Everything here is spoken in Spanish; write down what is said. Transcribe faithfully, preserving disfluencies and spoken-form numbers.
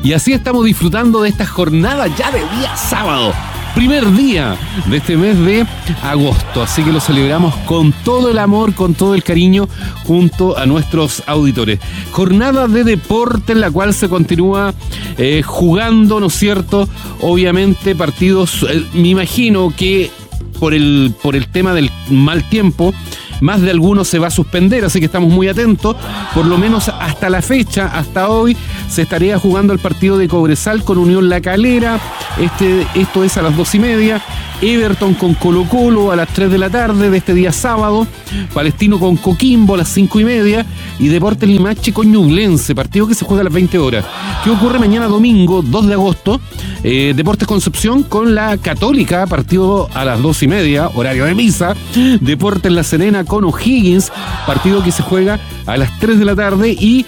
Y así estamos disfrutando de esta jornada ya de día sábado. Primer día de este mes de agosto, así que lo celebramos con todo el amor, con todo el cariño, junto a nuestros auditores. Jornada de deporte en la cual se continúa eh, jugando, ¿no es cierto? Obviamente partidos, eh, me imagino que por el, por el tema del mal tiempo, más de algunos se va a suspender, así que estamos muy atentos. Por lo menos hasta la fecha, hasta hoy, se estaría jugando el partido de Cobresal con Unión La Calera. Este, esto es a las dos y media. Everton con Colo Colo a las tres de la tarde de este día sábado. Palestino con Coquimbo a las cinco y media. Y Deportes Limache con Ñublense, partido que se juega a las veinte horas. ¿Qué ocurre mañana domingo, dos de agosto? Eh, Deportes Concepción con la Católica, partido a las dos y media, horario de misa. Deportes La Serena con O'Higgins, partido que se juega a las tres de la tarde. Y